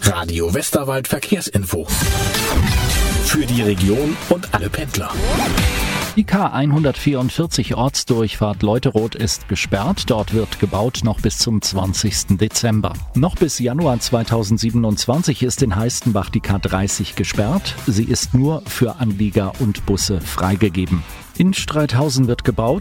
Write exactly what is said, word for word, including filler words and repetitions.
Radio Westerwald Verkehrsinfo. Für die Region und alle Pendler. Die K hundertvierundvierzig Ortsdurchfahrt Leuteroth ist gesperrt. Dort wird gebaut noch bis zum zwanzigsten Dezember. Noch bis Januar zweitausendsiebenundzwanzig ist in Heistenbach die K dreißig gesperrt. Sie ist nur für Anlieger und Busse freigegeben. In Streithausen wird gebaut.